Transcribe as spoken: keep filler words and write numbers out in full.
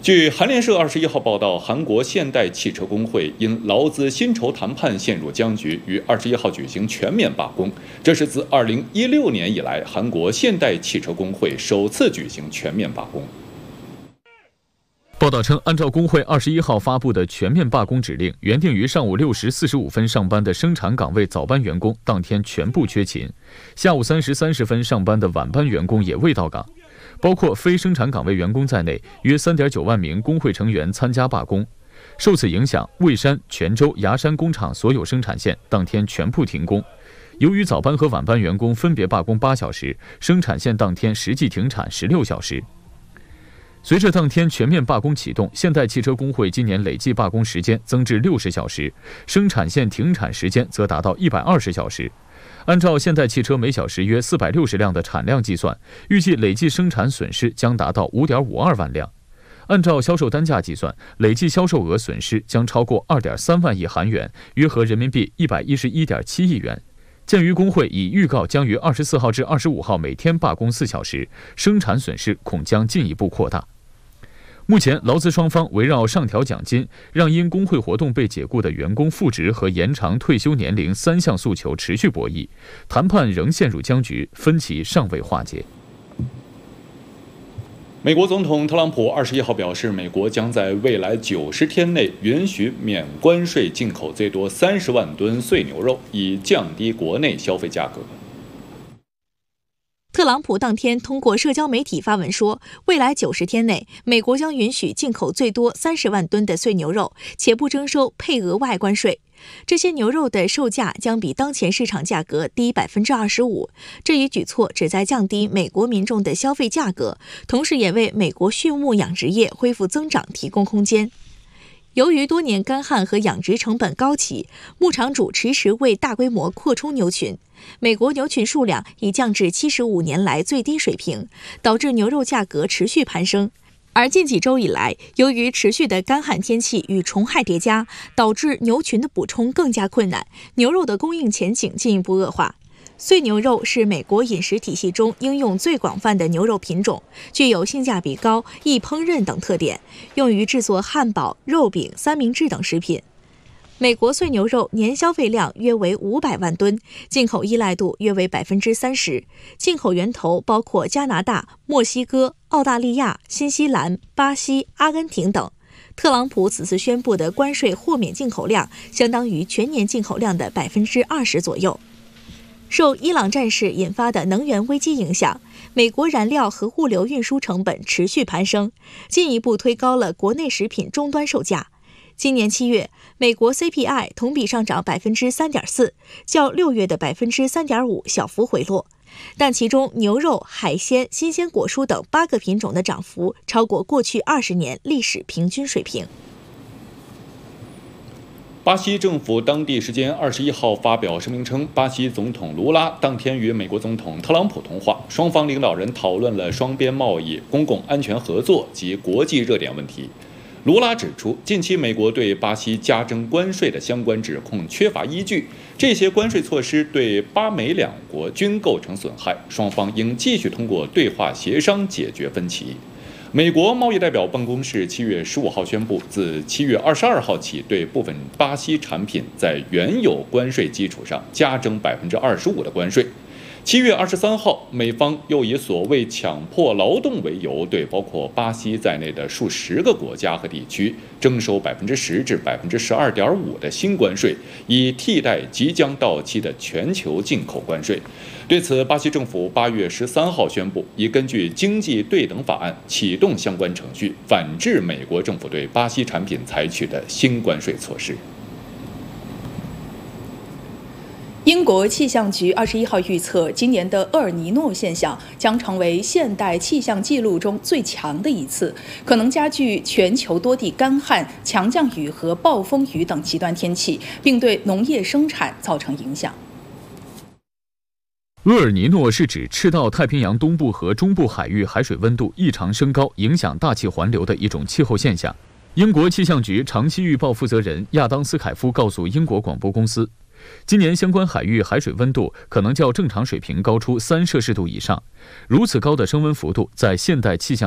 据韩联社二十一号报道，韩国现代汽车工会因劳资薪酬谈判陷入僵局，于二十一号举行全面罢工。这是自二零一六年以来，韩国现代汽车工会首次举行全面罢工。 报道称，按照工会二十一号发布的全面罢工指令，原定于上午六时四十五分上班的生产岗位早班员工当天全部缺勤，下午三时三十分上班的晚班员工也未到岗。包括非生产岗位员工在内，约 三点九万名工会成员参加罢工。受此影响，蔚山、泉州、芽山工厂所有生产线当天全部停工。由于早班和晚班员工分别罢工八小时，生产线当天实际停产十六小时。随着当天全面罢工启动，现代汽车工会今年累计罢工时间增至六十小时，生产线停产时间则达到一百二十小时。按照现代汽车每小时约四百六十辆的产量计算，预计累计生产损失将达到 五点五二万辆。按照销售单价计算，累计销售额损失将超过 二点三万亿韩元，约合人民币 一百一十一点七亿元。鉴于工会已预告将于二十四号至二十五号每天罢工四小时，生产损失恐将进一步扩大。目前，劳资双方围绕上调奖金、让因工会活动被解雇的员工复职和延长退休年龄三项诉求持续博弈，谈判仍陷入僵局，分歧尚未化解。 美国总统特朗普二十一号表示，美国将在未来九十天内允许免关税进口最多三十万吨碎牛肉，以降低国内消费价格。 特朗普当天通过社交媒体发文说，未来九十天内，美国将允许进口最多三十万吨的碎牛肉，且不征收配额外关税。这些牛肉的售价将比当前市场价格低 百分之二十五。这一举措旨在降低美国民众的消费价格，同时也为美国畜牧养殖业恢复增长提供空间。由于多年干旱和养殖成本高企，牧场主迟迟未大规模扩充牛群，美国牛群数量已降至七十五年来最低水平，导致牛肉价格持续攀升。而近几周以来，由于持续的干旱天气与虫害叠加，导致牛群的补充更加困难，牛肉的供应前景进一步恶化。碎牛肉是美国饮食体系中应用最广泛的牛肉品种，具有性价比高、易烹饪等特点，用于制作汉堡、肉饼、三明治等食品。美国碎牛肉年消费量约为五百万吨，进口依赖度约为 百分之三十， 进口源头包括加拿大、墨西哥、澳大利亚、新西兰、巴西、阿根廷等。特朗普此次宣布的关税豁免进口量相当于全年进口量的 百分之二十 左右。受伊朗战事引发的能源危机影响，美国燃料和物流运输成本持续攀升，进一步推高了国内食品终端售价。今年七月，美国 C P I 同比上涨 百分之三点四， 较六月的 百分之三点五 小幅回落，但其中牛肉、海鲜、新鲜果蔬等八个品种的涨幅超过过去二十年历史平均水平。 巴西政府当地时间二十一号发表声明称，巴西总统卢拉当天与美国总统特朗普通话，双方领导人讨论了双边贸易、公共安全合作及国际热点问题。卢拉指出，近期美国对巴西加征关税的相关指控缺乏依据，这些关税措施对巴美两国均构成损害，双方应继续通过对话协商解决分歧。美国贸易代表办公室七月十五号宣布，自七月二十二号起，对部分巴西产品在原有关税基础上加征 百分之二十五 的关税。七月二十三号，美方又以所谓强迫劳动为由，对包括巴西在内的数十个国家和地区征收 百分之十 至 百分之十二点五 的新关税，以替代即将到期的全球进口关税。对此，巴西政府八月十三号宣布，已根据经济对等法案启动相关程序，反制美国政府对巴西产品采取的新关税措施。 英国气象局二十一号预测，今年的厄尔尼诺现象将成为现代气象记录中最强的一次，可能加剧全球多地干旱、强降雨和暴风雨等极端天气，并对农业生产造成影响。 厄尔尼诺是指赤道太平洋东部和中部海域海水温度异常升高，影响大气环流的一种气候现象。英国气象局长期预报负责人亚当斯凯夫告诉英国广播公司，今年相关海域海水温度可能较正常水平高出三摄氏度以上，如此高的升温幅度在现代气象